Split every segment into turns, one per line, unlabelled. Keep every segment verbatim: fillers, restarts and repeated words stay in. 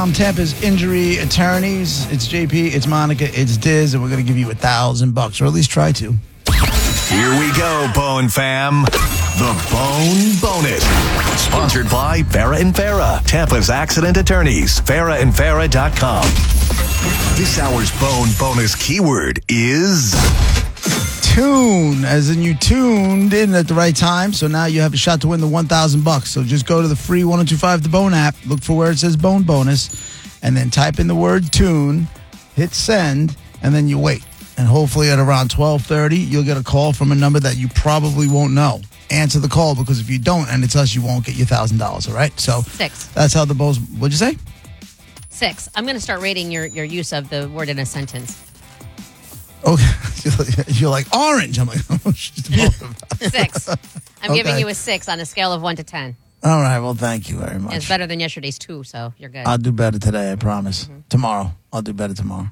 com, Tampa's injury attorneys. It's J P, it's Monica, it's Diz, and we're going to give you a thousand bucks, or at least try to.
Here we go, Bone Fam. The Bone Bonus. Sponsored by Farah and Farah, Tampa's accident attorneys. Farah and Farah dot com. This hour's Bone Bonus keyword is...
tune, as in you tuned in at the right time, so now you have a shot to win the one thousand bucks. So just go to the free one oh two five The Bone app, look for where it says Bone Bonus, and then type in the word tune, hit send, and then you wait. And hopefully at around twelve thirty, you'll get a call from a number that you probably won't know. Answer the call, because if you don't and it's us, you won't get your one thousand dollars, all right? So
Six.
That's how the Bones... What'd you say?
Six. I'm going to start rating your, your use of the word in a sentence.
Okay. You're like, orange. I'm like, oh, she's
Six. I'm
Okay.
giving you a six on a scale of one to ten.
All right. Well, thank you very much.
It's better than yesterday's two, so you're good.
I'll do better today, I promise.
Mm-hmm.
Tomorrow. I'll do better tomorrow.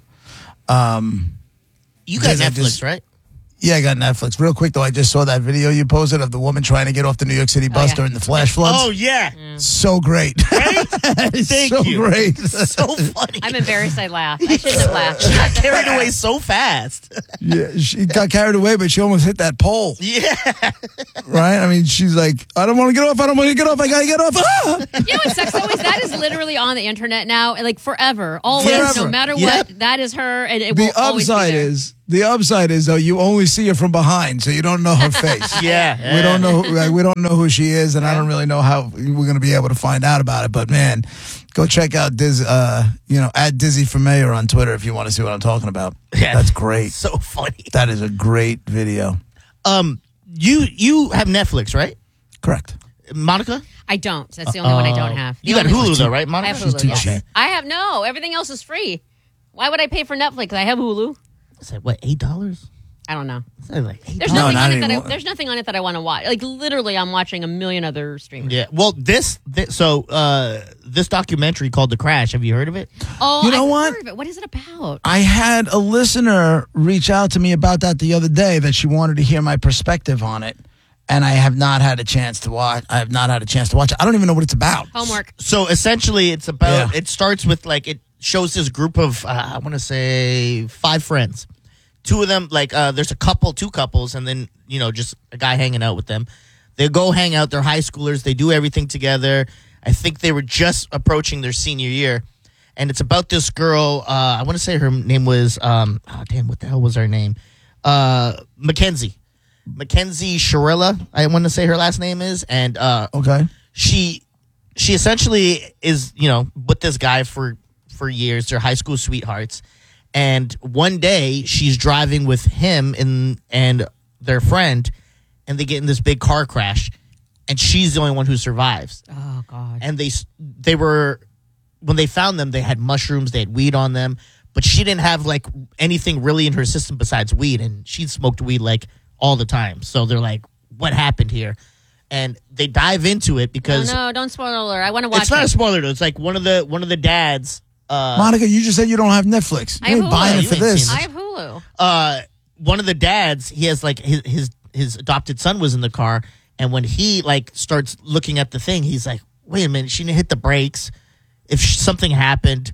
Um,
You got
Diz, I
Netflix,
just-
right?
yeah, I got Netflix. Real quick, though, I just saw that video you posted of the woman trying to get off the New York City bus
yeah.
during the flash floods.
Oh, yeah.
So great.
Right?
It's
Thank
so
you.
great.
So funny.
I'm embarrassed I laughed. I shouldn't have laughed.
She got carried away so fast.
Yeah, she got carried away, but she almost hit that pole.
Yeah.
Right? I mean, she's like, I don't want to get off. I don't want to get off. I got to get off. Ah!
You know what sucks though is that is literally on the internet now, like forever, always,
Forever.
no matter
Yep.
what. That is her, and it
The
will always be
upside
there.
is, the upside is, though, you only see her from behind, so you don't know her face.
Yeah.
We don't know. Who, like, we don't know who she is, and I don't really know how we're going to be able to find out about it. But man, go check out Diz. Uh, you know, at Dizzy for Mayor on Twitter if you want to see what I'm talking about.
Yeah.
That's great.
So funny.
That is a great video.
Um, you you have Netflix, right?
Correct.
Monica?
I don't. That's the only one I don't have.
You
The
got
only-
Hulu, though, right,
I
Monica?
have
She's
Hulu.
too
yeah.
cheap.
I have no. Everything else is free. Why would I pay for Netflix? I have Hulu.
Is that, what, eight dollars?
I don't know.
Is that like eight
There's
dollars?
No,
nothing
not
on it that I,
anymore.
there's nothing on it that I want to watch. Like literally, I'm watching a million other streamers.
Yeah. Well, this, this so uh, this documentary called The Crash. Have you heard of it?
Oh,
You know
I've
what?
heard of it. What is it about?
I had a listener reach out to me about that the other day, that she wanted to hear my perspective on it, and I have not had a chance to watch. I have not had a chance to watch it. I don't even know what it's about.
Homework.
So essentially, it's about.
Yeah.
It starts with like it shows this group of uh, I want to say five friends. Two of them, like uh, there's a couple, two couples, and then you know just a guy hanging out with them. They go hang out. They're high schoolers. They do everything together. I think they were just approaching their senior year, and it's about this girl. Uh, I want to say her name was. Um, oh damn, what the hell was her name? Uh, Mackenzie. Mackenzie Sharilla, I want to say her last name is, and uh,
Okay.
she she essentially is, you know, with this guy for for years. They're high school sweethearts, and one day she's driving with him and and their friend, and they get in this big car crash, and she's the only one who survives.
Oh God.
And they they were when they found them, they had mushrooms, they had weed on them, but she didn't have like anything really in her system besides weed, and she smoked weed like all the time. So they're like, what happened here? And they dive into it
Oh,
because
no, don't spoil her. I want to watch
it's not
it.
a spoiler though. It's like one of the one of the dads. Uh,
Monica, you just said you don't have Netflix.
I
You
have
ain't buying
Hulu.
it for
You ain't
this.
seen
I have Hulu.
uh, one of the dads, he has like his, his his adopted son was in the car, and when he like starts looking at the thing, he's like, "Wait a minute, she didn't hit the brakes. If sh- something happened,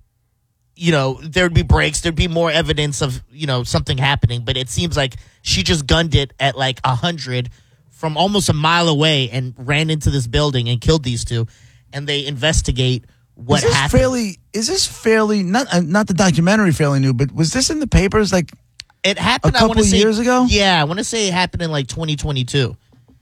you know, there'd be brakes. There'd be more evidence of you know something happening. But it seems like she just gunned it at like a hundred from almost a mile away and ran into this building and killed these two. And they investigate what
is this
happened.
fairly? Is this fairly not? Uh, not the documentary fairly new, but was this in the papers? Like,
It happened
A
I wanna
couple
say,
years ago?
Yeah, I want to say it happened in like twenty twenty-two.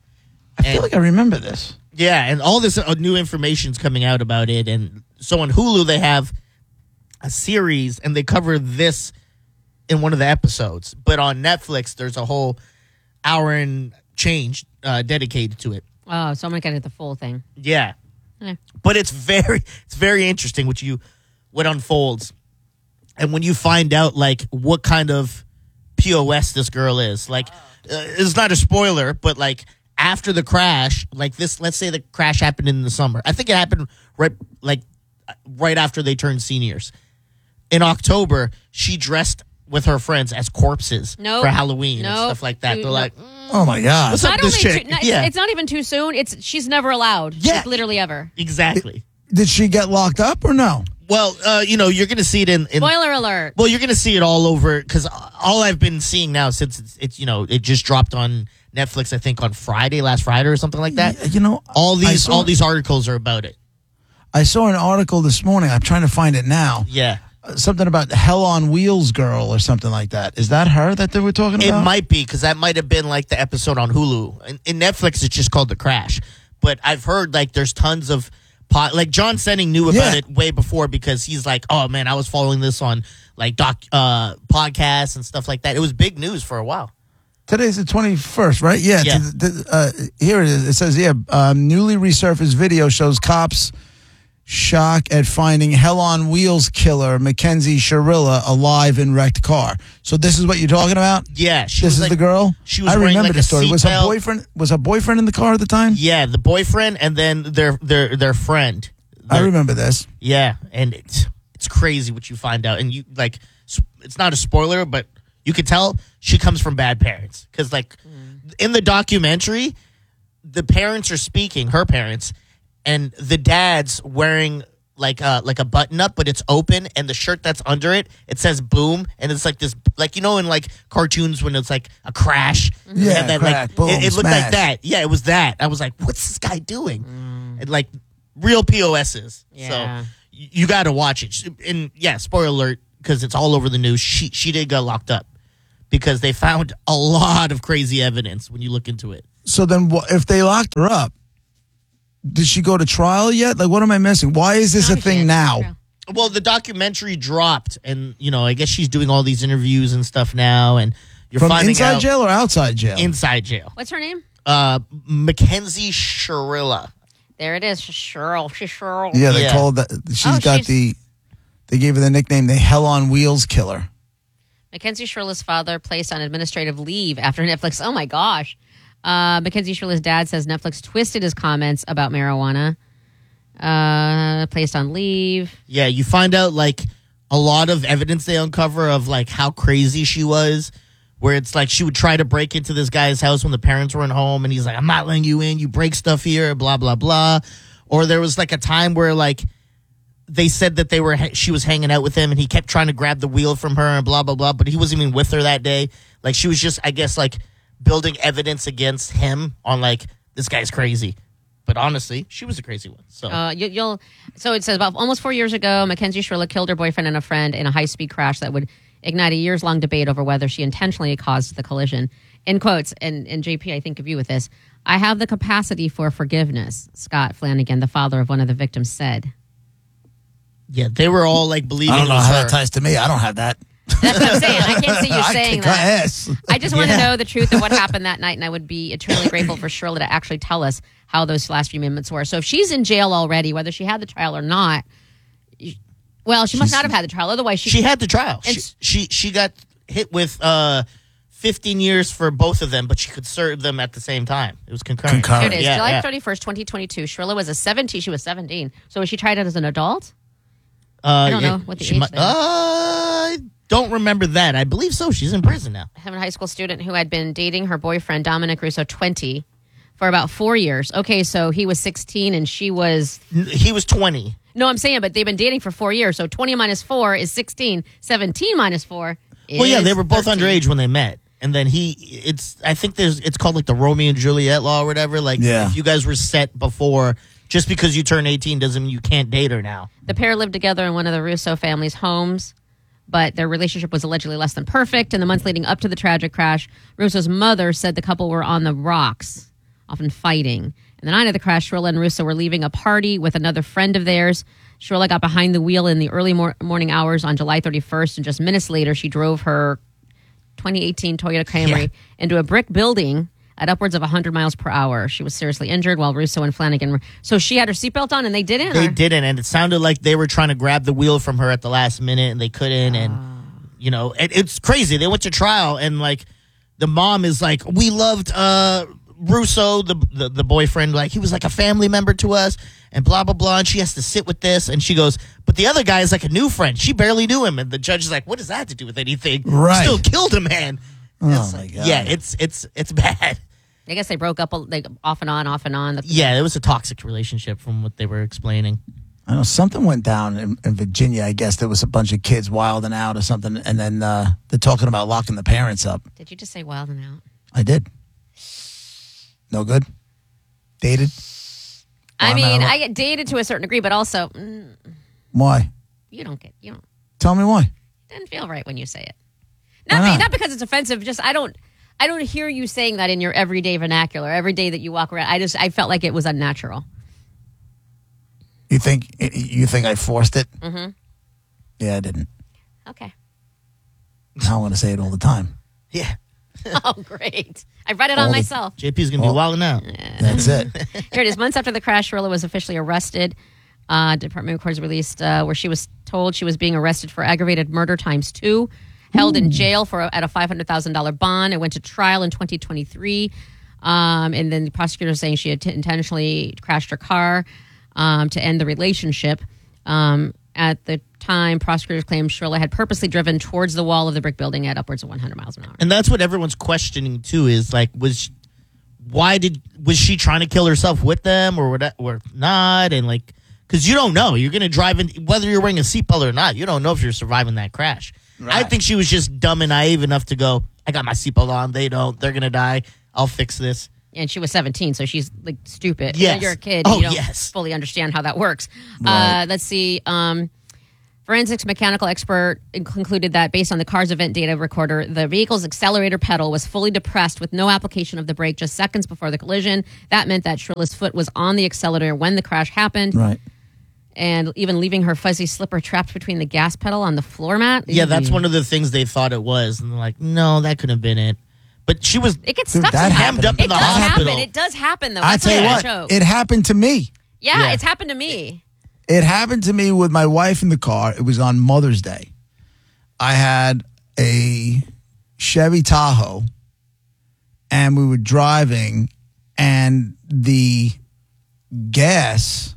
I feel
And-
like I remember this.
Yeah, and all this uh, new information's coming out about it. And so on Hulu, they have a series, and they cover this in one of the episodes. But on Netflix, there's a whole hour and change uh, dedicated to it.
Oh, so I'm gonna get the full thing.
Yeah,
Eh.
but it's very, it's very interesting what you, what unfolds, and when you find out like what kind of P O S this girl is. Like, uh, it's not a spoiler, but like after the crash, like this, let's say the crash happened in the summer. I think it happened right, like right after they turned seniors. In October, she dressed with her friends as corpses
Nope.
for Halloween and
Nope.
stuff like that.
Dude,
They're
no.
like,
Oh my God!
What's up,
Not
this
only
chick?
too, not,
Yeah.
it's not even too soon. It's she's never allowed.
Yeah.
Like, literally ever.
exactly.
Did she get locked up or no?
Well, uh, you know, you're going to see it in, in.
Spoiler alert.
Well, you're going to see it all over because all I've been seeing now since it's, it's, you know, it just dropped on Netflix, I think on Friday, last Friday or something like that.
Yeah, you know,
all these
saw,
all these articles are about it.
I saw an article this morning. I'm trying to find it now.
Yeah.
Something about Hell on Wheels girl or something like that. Is that her that they were talking
It
about?
might be because that might have been like the episode on Hulu. In, in Netflix, it's just called The Crash. But I've heard like there's tons of pot. Like John Senning knew about
Yeah.
it way before because he's like, oh man, I was following this on like doc uh, podcasts and stuff like that. It was big news for a while.
Today's the twenty-first, right? Yeah.
Yeah.
To the- uh, here it is. It says, yeah, um, newly resurfaced video shows cops shock at finding Hell on Wheels killer Mackenzie Sharilla alive in wrecked car. So this is what you're talking about?
Yeah, she
This
was
is
like,
the girl?
She was
I
wearing,
remember
like,
the
a
story. Was her
seatbelt.
boyfriend was her boyfriend in the car at the time?
Yeah, the boyfriend and then their their their friend.
I
Their-
remember this.
Yeah, and it's it's crazy what you find out, and you like s- it's not a spoiler, but you could tell she comes from bad parents because like in the documentary, the parents are speaking, her parents, and the dad's wearing like uh like a button up, but it's open, and the shirt that's under it, it says boom, and it's like this, like you know in like cartoons when it's like a crash,
Yeah,
and then
crack,
like
boom,
it, it looked
smash.
like that. Yeah, it was that. I was like, what's this guy doing? And like real P O S's.
Yeah.
So y- you got to watch it. She- And yeah, spoiler alert, because it's all over the news. She she did get locked up because they found a lot of crazy evidence when you look into it.
So then wh- if they locked her up, did she go to trial yet? Like, what am I missing? Why is this a
No,
thing
shit.
now?
Well, the documentary dropped, and you know, I guess she's doing all these interviews and stuff now, and you're
From
finding
inside
out
jail or outside jail?
inside jail.
What's her name?
Uh, Mackenzie Sharilla.
There it is. Cheryl. Cheryl.
yeah, they
Yeah.
called that. She's
Oh,
got
she's-
the. They gave her the nickname the Hell on Wheels killer.
Mackenzie Shrilla's father placed on administrative leave after Netflix. Oh my gosh. Uh, Mackenzie Shrilla's dad says Netflix twisted his comments about marijuana. Uh, placed on leave.
Yeah, you find out like a lot of evidence they uncover of like how crazy she was, where it's like she would try to break into this guy's house when the parents weren't home, and he's like, I'm not letting you in, you break stuff here, blah, blah, blah. Or there was like a time where like they said that they were she was hanging out with him and he kept trying to grab the wheel from her and blah, blah, blah, but he wasn't even with her that day. Like she was just, I guess, like building evidence against him on like, this guy's crazy. But honestly, she was a crazy one. So
Uh, you, you'll. So it says about almost four years ago, Mackenzie Shrilla killed her boyfriend and a friend in a high-speed crash that would ignite a years-long debate over whether she intentionally caused the collision. In quotes, and, and J P, I think of you with this. I have the capacity for forgiveness, Scott Flanagan, the father of one of the victims, said.
yeah, they were all like believing
I don't
it
know
was
how
her.
that ties to me. I don't have that.
That's what I'm saying. I can't see you
I
saying
kick her
that.
ass.
I just want to
Yeah.
know the truth of what happened that night, and I would be eternally grateful for Shirley to actually tell us how those last few minutes were. So if she's in jail already, whether she had the trial or not, you- well, she must not have had the trial. Otherwise, she,
She had the trial. She,
It's-
she she got hit with uh, fifteen years for both of them, but she could serve them at the same time. It was concurrent.
Concurrent.
Here it is.
Yeah,
July
yeah.
thirty-first, twenty twenty-two. Shirley was a seventeen. She was seventeen. So was she tried out as an adult?
Uh,
I don't
yeah,
know what the
she
age
might-
there.
uh, I don't remember that. I believe so. She's in prison now.
I have a high school student who had been dating her boyfriend, Dominic Russo, twenty, for about four years. Okay, so he was sixteen and she was.
N- He was twenty.
No, I'm saying, but they've been dating for four years. So twenty minus four is sixteen. seventeen minus four is.
Well, yeah, they were both
thirteen.
underage when they met. And then he, it's, I think there's, it's called like the Romeo and Juliet law or whatever. Like,
Yeah.
if you guys were set before, just because you turn eighteen doesn't mean you can't date her now.
The pair lived together in one of the Russo family's homes, but their relationship was allegedly less than perfect. In the months leading up to the tragic crash, Russo's mother said the couple were on the rocks, often fighting. And the night of the crash, Shrilla and Russo were leaving a party with another friend of theirs. Shrilla got behind the wheel in the early mor- morning hours on July thirty-first, and just minutes later, she drove her twenty eighteen Toyota Camry
Yeah.
into a brick building at upwards of one hundred miles per hour. She was seriously injured while Russo and Flanagan were... So she had her seatbelt on and they didn't?
They
or-
didn't, and it sounded like they were trying to grab the wheel from her at the last minute, and they couldn't. And you know, it, it's crazy. They went to trial, and like the mom is like, "We loved uh, Russo, the, the the boyfriend. Like he was like a family member to us, and blah blah blah." And she has to sit with this, and she goes, "But the other guy is like a new friend. She barely knew him." And the judge is like, "What does that have to do with anything?
Right.
Still killed a man."
Oh,
It's
my
like-
God.
Yeah, it's it's it's bad.
I guess they broke up like off and on, off and on. The-
Yeah, it was a toxic relationship from what they were explaining.
I know something went down in, in Virginia. I guess there was a bunch of kids wilding out or something, and then uh, they're talking about locking the parents up.
Did you just say wild and out?
I did. No good? Dated?
I
Wild
mean,
out?
I get dated to a certain degree, but also, mm,
Why?
you don't get, you don't,
Tell me why.
it doesn't feel right when you say it. Not,
Why
be-
not?
not because it's offensive, just I don't, I don't hear you saying that in your everyday vernacular. Every day that you walk around, I just, I felt like it was unnatural.
You think you think I forced it? Mm-hmm. Yeah, I didn't.
Okay.
Now I'm going to say it all the time.
Yeah.
Oh, great. I read it
All
on
the-
myself.
J P's going to be
Oh.
wilding out.
That's it.
Here it is. Months after the crash, Shirley was officially arrested. Uh, Department of Records released uh, where she was told she was being arrested for aggravated murder times two, held in jail for a, at a five hundred thousand dollars bond. It went to trial in twenty twenty-three. Um, and then the prosecutor saying she had t- intentionally crashed her car um, to end the relationship. Um, at the time, prosecutors claimed Shirley had purposely driven towards the wall of the brick building at upwards of one hundred miles an hour.
And that's what everyone's questioning too. Is like, was why did was she trying to kill herself with them or what, or not? And like, because you don't know, you're going to drive in whether you're wearing a seatbelt or not. You don't know if you're surviving that crash. I
Right.
think she was just dumb and naive enough to go, I got my seatbelt on. They don't. They're going to die. I'll fix this.
And she was seventeen, so she's like stupid.
Yes.
You know, you're a kid.
Oh,
you don't
yes.
fully understand how that works.
Right.
Uh, let's see. Um, forensics mechanical expert concluded that based on the car's event data recorder, the vehicle's accelerator pedal was fully depressed with no application of the brake just seconds before the collision. That meant that Shirley's foot was on the accelerator when the crash happened,
Right.
and even leaving her fuzzy slipper trapped between the gas pedal on the floor mat.
Yeah, that's one of the things they thought it was. And they're like, no, that couldn't have been it. But she was.
It gets
Dude,
stuck
that
sometimes.
happened. Hemmed up
It
in the
does
hospital.
happen. It does happen, though.
I
That's
tell you
not a
what,
joke.
it happened to me.
yeah,
Yeah.
it's happened to me.
It happened to me with my wife in the car. It was on Mother's Day. I had a Chevy Tahoe, and we were driving, and the gas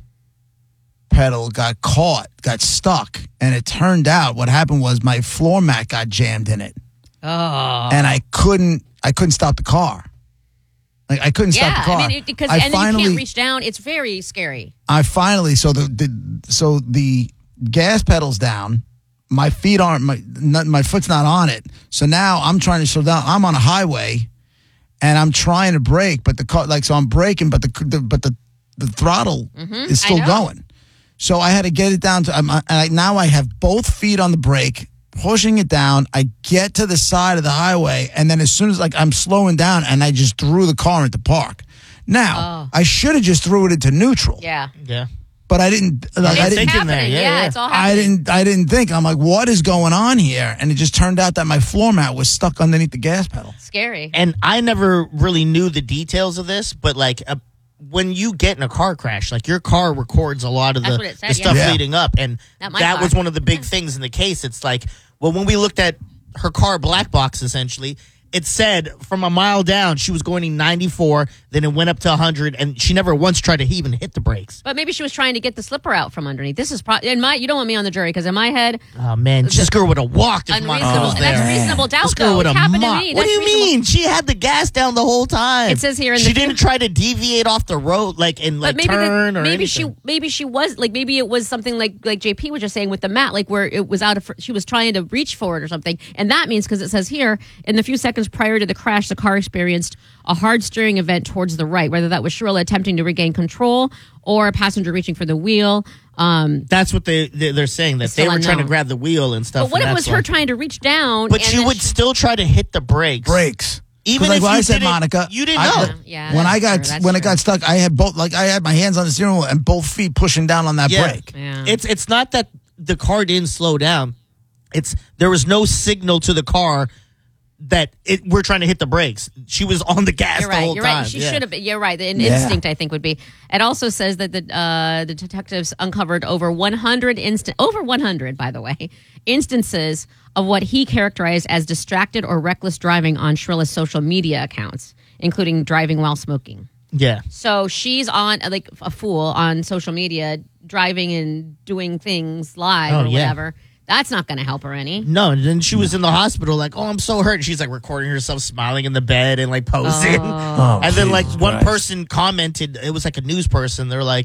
pedal got caught, got stuck, and it turned out what happened was my floor mat got jammed in it,
Oh.
and I couldn't, I couldn't stop the car. Like I couldn't
Yeah,
stop the car.
I mean, it, because
I
and then you
finally,
can't reach down. It's very scary.
I finally so the, the so the gas pedal's down. My feet aren't my not, my foot's not on it. So now I'm trying to slow down. I'm on a highway, and I'm trying to brake, but the car like so I'm braking, but the, the but the the throttle is
I
still
know.
going. So I had to get it down to. I'm, I, and I, now I have both feet on the brake, pushing it down. I get to the side of the highway, and then as soon as like I'm slowing down, and I just threw the car into park. Now
Oh.
I should have just threw it into neutral.
Yeah.
Yeah.
But I didn't. Like, I
It's
didn't.
thinking
happening.
that.
Yeah,
Yeah, yeah.
it's all
I
happening.
didn't. I didn't think. I'm like, what is going on here? And it just turned out that my floor mat was stuck underneath the gas pedal.
Scary.
And I never really knew the details of this, but like uh, when you get in a car crash, like your car records a lot of
That's
the,
what it said,
the stuff
yeah.
leading up. And
Not my
that
car.
was one of the big things in the case. It's like, well, when we looked at her car black box, essentially, it said from a mile down, she was going ninety-four, then it went up to one hundred, and she never once tried to even hit the brakes.
But maybe she was trying to get the slipper out from underneath. This is pro- in my. You don't want me on the jury because in my head,
Oh, man. This girl would have walked if Monica
unreasonable.
was
and
there.
that's reasonable doubt,
This girl
though.
would
It
have
happened
mo-
to me.
What do
That's
you
reasonable.
mean? She had the gas down the whole time.
It says here in
she
the-
didn't try to deviate off the road, like and like
But maybe the-
turn or
maybe
anything.
she maybe she was like maybe it was something like like J P was just saying with the mat, like where it was out of she was trying to reach for it or something, and that means because it says here in the few seconds prior to the crash, the car experienced a hard steering event towards the right, whether that was Shirley attempting to regain control or a passenger reaching for the wheel. Um,
That's what they they- they're saying that
It's
they
still
were trying to
unknown.
grab the wheel and stuff.
but what
and
if it
that's
was her
why-
trying to reach down?
But
and
she
then
would still try to hit the brakes.
Brakes.
Even
'Cause, like
if
when
you
I said
didn't-
Monica,
you didn't
I-
know.
Yeah,
when
that's
I got
true, that's
when it
true.
got stuck, I had both like I had my hands on the steering wheel and both feet pushing down on that
Yeah.
brake.
Yeah.
It's it's not that the car didn't slow down. It's there was no signal to the car that it we're trying to hit the brakes. She was on the gas
You're
the
right.
whole
You're
time.
right. She
Yeah.
should have been. You're right. The in-
Yeah.
instinct, I think, would be. It also says that the uh, the detectives uncovered over one hundred instant over one hundred, by the way, instances of what he characterized as distracted or reckless driving on Shrilla's social media accounts, including driving while smoking.
Yeah.
So she's on like a fool on social media, driving and doing things live
Oh,
or
yeah.
whatever. That's not going to help her any.
No, and then she was in the hospital like, oh, I'm so hurt. And she's like recording herself smiling in the bed and like posing.
Oh,
and then like
Jesus
one
Christ.
person commented, it was like a news person. They're like,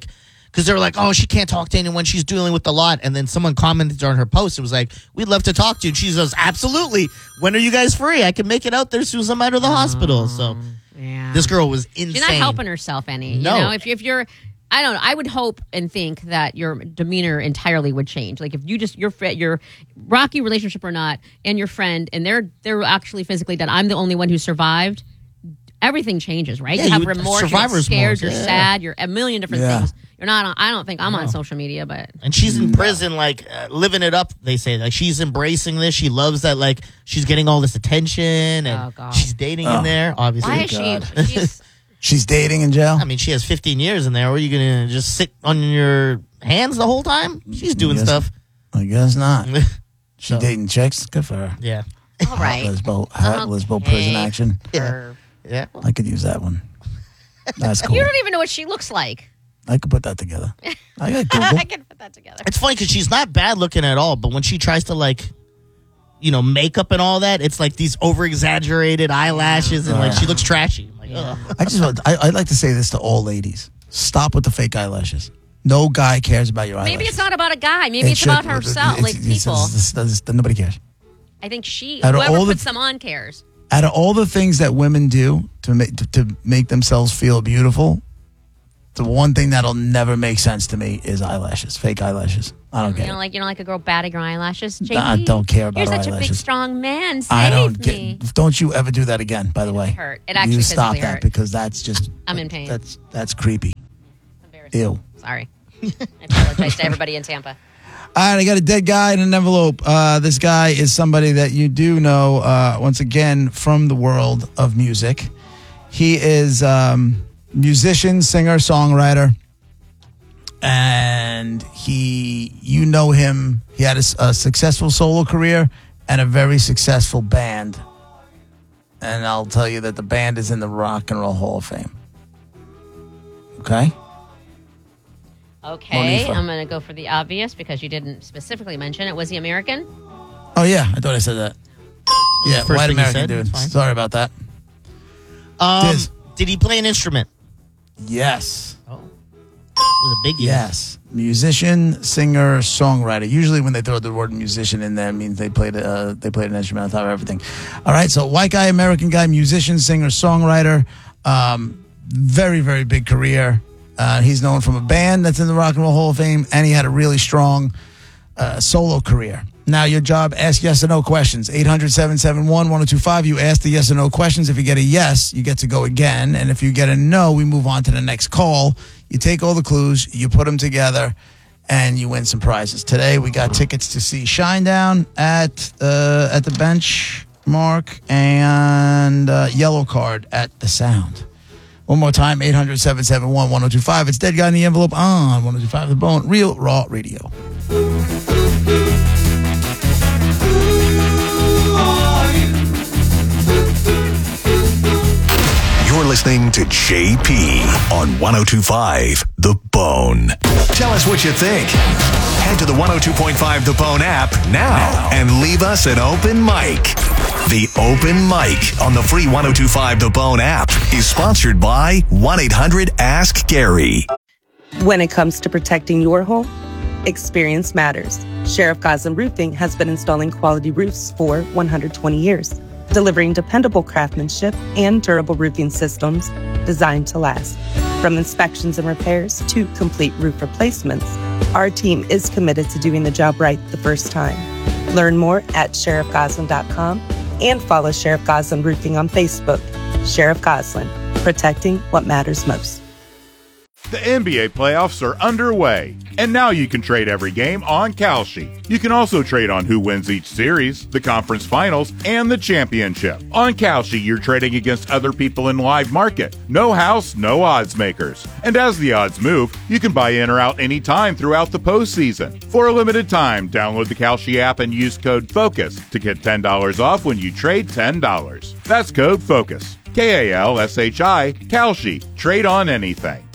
because they were like, oh, she can't talk to anyone. She's dealing with a lot. And then someone commented on her post. It was like, we'd love to talk to you. And she goes, absolutely. When are you guys free? I can make it out there as soon as I'm out of the hospital. So
Yeah.
this girl was insane.
She's not helping herself any.
No.
You know, if, if you're, I don't know, I would hope and think that your demeanor entirely would change. Like if you just, your, fri- your rocky relationship or not, and your friend, and they're, they're actually physically dead. I'm the only one who survived. Everything changes, right?
Yeah,
you have
you would-
remorse, you're
survivor's
scared,
remorse,
you're
yeah.
sad, you're a million different
Yeah.
things. You're not on, I don't think I'm on social media, but
And she's in prison, like, uh, living it up, they say. Like, she's embracing this. She loves that, like, she's getting all this attention. And
Oh, God.
she's dating
Oh.
in there, obviously.
why is
God.
she, she's,
She's dating in jail?
I mean, she has fifteen years in there. Are you going to just sit on your hands the whole time? She's doing
Yes.
stuff.
I guess not. She
So-
dating chicks? Good for her.
Yeah.
all right.
Hot lesbo, hot lesbo prison
Okay.
action.
Or-
Yeah.
I could use that one. That's cool.
You don't even know what she looks like.
I could put that together. I got Google.
I can put that together.
It's funny because she's not bad looking at all, but when she tries to, like, you know, makeup and all that, it's like these over exaggerated eyelashes and, like, she looks trashy. I'm like, ugh.
I just want, I, I'd like to say this to all ladies. Stop with the fake eyelashes. No guy cares about your eyelashes.
Maybe it's not about a guy. Maybe
It
it's
should-
about herself,
it's-
like
it's-
people.
it's- it's- it's- nobody cares.
I think she,
Out of
whoever
all the-
puts them on cares.
Out of all the things that women do to make to, to make themselves feel beautiful, the one thing that'll never make sense to me is eyelashes, fake eyelashes. I don't
You
get
know,
it.
like you don't like a girl batting her eyelashes. J P,
I don't care about
You're
her
such a big,
eyelashes.
strong man. Save
I don't
me.
get. Don't you ever do that again? By the way,
hurt. It actually
you stop
physically
that
hurt.
because that's just.
I'm in pain.
That's that's creepy.
Embarrassing.
Ew.
Sorry. I apologize to everybody in Tampa.
All right, I got a dead guy in an envelope. Uh, this guy is somebody that you do know, uh, once again, from the world of music. He is um, musician, singer, songwriter. And he, you know him. He had a, a successful solo career and a very successful band. And I'll tell you that the band is in the Rock and Roll Hall of Fame. Okay?
Okay,
Monifa.
I'm going to go for the obvious because you didn't specifically mention it. Was he American?
Oh, yeah. I thought I said that. Yeah,
First
white
thing you
American
said,
dude.
it's fine.
Sorry about that.
Um,
Diz.
did he play an instrument?
Yes.
Oh. It was a big
Yes. Musician, singer, songwriter. Usually when they throw the word musician in there, it means they played uh, they played an instrument on top of everything. All right, so white guy, American guy, musician, singer, songwriter. Um, very, very big career. Uh, he's known from a band that's in the Rock and Roll Hall of Fame, and he had a really strong uh, solo career. Now, your job, ask yes or no questions. eight hundred, seven seven one, one oh two five. You ask the yes or no questions. If you get a yes, you get to go again. And if you get a no, we move on to the next call. You take all the clues, you put them together, and you win some prizes. Today, we got tickets to see Shinedown at, uh, at the bench, Mark, and uh, Yellow Card at the Sound. One more time, eight hundred, seven seven one, one oh two five. It's Dead Guy in the Envelope on one oh two five The Bone, Real Raw Radio.
You're listening to J P on ten twenty-five The Bone. Tell us what you think. Head to the one oh two point five The Bone app now and leave us an open mic. The open mic on the free ten twenty-five The Bone app is sponsored by one eight hundred ask Gary.
When it comes to protecting your home, experience matters. Sheriff Goslin Roofing has been installing quality roofs for one hundred twenty years, delivering dependable craftsmanship and durable roofing systems designed to last. From inspections and repairs to complete roof replacements, our team is committed to doing the job right the first time. Learn more at sheriff goslin dot com and follow Sheriff Goslin Roofing on Facebook. Sheriff Goslin, protecting what matters most.
The N B A playoffs are underway, and now you can trade every game on Kalshi. You can also trade on who wins each series, the conference finals, and the championship. On Kalshi, you're trading against other people in live market. No house, no odds makers. And as the odds move, you can buy in or out anytime throughout the postseason. For a limited time, download the Kalshi app and use code FOCUS to get ten dollars off when you trade ten dollars. That's code FOCUS. K A L S H I, Kalshi. Trade on anything.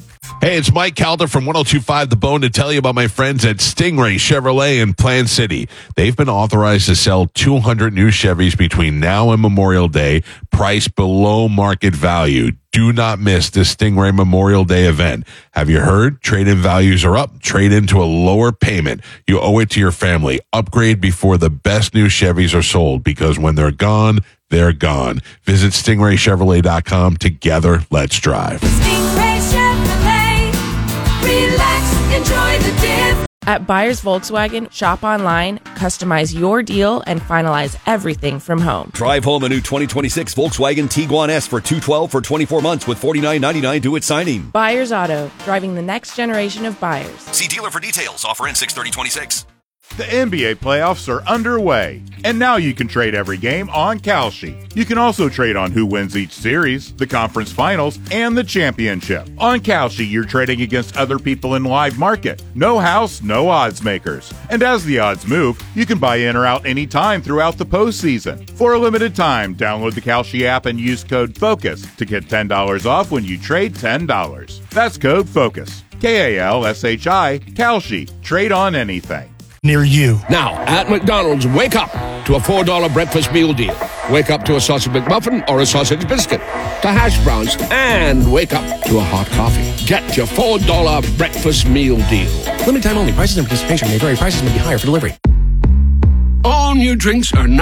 Hey, it's Mike Calder from one oh two point five The Bone to tell you about my friends at Stingray Chevrolet in Plant City. They've been authorized to sell two hundred new Chevys between now and Memorial Day, priced below market value. Do not miss the Stingray Memorial Day event. Have you heard? Trade-in values are up. Trade into a lower payment. You owe it to your family. Upgrade before the best new Chevys are sold, because when they're gone, they're gone. Visit stingray chevrolet dot com. Together, let's drive.
Stingray Chevrolet. Relax, enjoy the diff.
At Buyers Volkswagen, shop online, customize your deal, and finalize everything from home.
Drive home a new twenty twenty-six Volkswagen Tiguan S for two hundred twelve dollars for twenty-four months with forty-nine ninety-nine due at signing.
Buyers Auto, driving the next generation of buyers.
See dealer for details. Offer in six thirty twenty-six.
The N B A playoffs are underway, and now you can trade every game on Kalshi. You can also trade on who wins each series, the conference finals, and the championship. On Kalshi, you're trading against other people in live market. No house, no odds makers. And as the odds move, you can buy in or out anytime throughout the postseason. For a limited time, download the Kalshi app and use code FOCUS to get ten dollars off when you trade ten dollars. That's code FOCUS. K A L S H I, Kalshi. Trade on anything.
Near you.
Now, at McDonald's, wake up to a four dollar breakfast meal deal. Wake up to a sausage McMuffin or a sausage biscuit, to hash browns, and wake up to a hot coffee. Get your four dollar breakfast meal deal.
Limited time only. Prices and participation may vary. Prices may be higher for delivery.
All new drinks are now